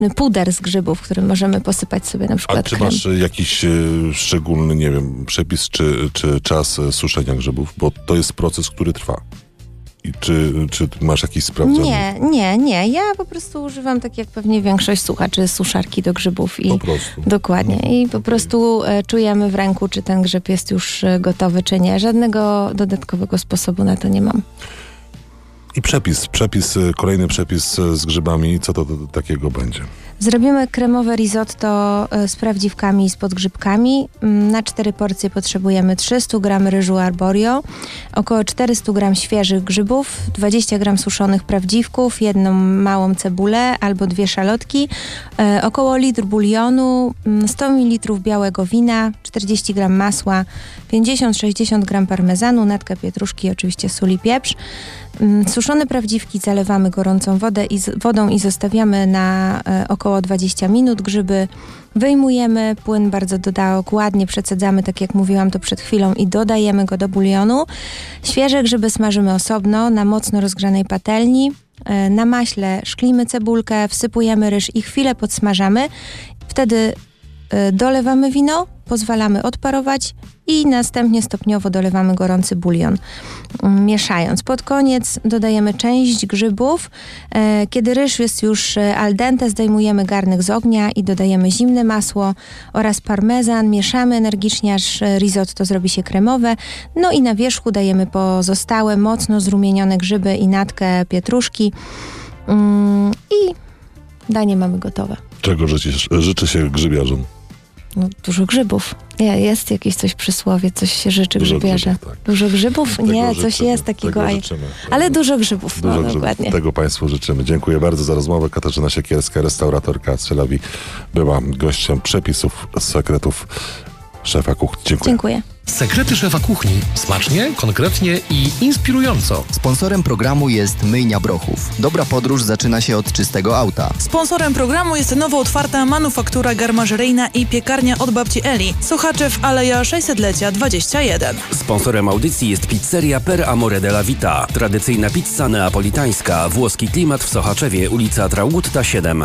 puder z grzybów, którym możemy posypać sobie na przykład A czy krem. masz jakiś szczególny, nie wiem, przepis czy czas suszenia grzybów? Bo to jest proces, który trwa. I czy masz jakiś sprawdzony? Nie. Ja po prostu używam, tak jak pewnie większość słuchaczy, suszarki do grzybów. Po prostu. Dokładnie. I po prostu czujemy w ręku, czy ten grzyb jest już gotowy, czy nie. Żadnego dodatkowego sposobu na to nie mam. I kolejny przepis z grzybami. Co to takiego będzie? Zrobimy kremowe risotto z prawdziwkami i z podgrzybkami. Na 4 porcje potrzebujemy 300 g ryżu arborio, około 400 g świeżych grzybów, 20 g suszonych prawdziwków, 1 małą cebulę albo 2 szalotki, około litr bulionu, 100 ml białego wina, 40 g masła, 50-60 g parmezanu, natkę pietruszki, oczywiście sól i pieprz. Suszone prawdziwki zalewamy gorącą wodą i zostawiamy na około 20 minut. Grzyby wyjmujemy, płyn bardzo dokładnie przecedzamy, tak jak mówiłam to przed chwilą, i dodajemy go do bulionu. Świeże grzyby smażymy osobno na mocno rozgrzanej patelni. Na maśle szklimy cebulkę, wsypujemy ryż i chwilę podsmażamy. Wtedy dolewamy wino, pozwalamy odparować i następnie stopniowo dolewamy gorący bulion, mieszając. Pod koniec dodajemy część grzybów. Kiedy ryż jest już al dente, zdejmujemy garnek z ognia i dodajemy zimne masło oraz parmezan. Mieszamy energicznie, aż risotto zrobi się kremowe. No i na wierzchu dajemy pozostałe, mocno zrumienione grzyby i natkę pietruszki. I danie mamy gotowe. Czego życzy się grzybiarzom? No, dużo grzybów. Jest jakieś coś przysłowie, coś się życzy grzybiarze. Tak. Dużo grzybów? Nie, coś życzymy, jest takiego. Życzymy. Ale dużo grzybów, Dużo grzybów. dokładnie. Tego Państwu życzymy. Dziękuję bardzo za rozmowę. Katarzyna Siekierska, restauratorka z Celawi, była gościem przepisów, sekretów szefa kuchni. Dziękuję. Sekrety szefa kuchni. Smacznie, konkretnie i inspirująco. Sponsorem programu jest Myjnia Brochów. Dobra podróż zaczyna się od czystego auta. Sponsorem programu jest nowo otwarta manufaktura garmażeryjna i piekarnia od babci Eli. Sochaczew, Aleja 600-lecia 21. Sponsorem audycji jest pizzeria Per Amore della Vita. Tradycyjna pizza neapolitańska. Włoski klimat w Sochaczewie, ulica Traugutta 7.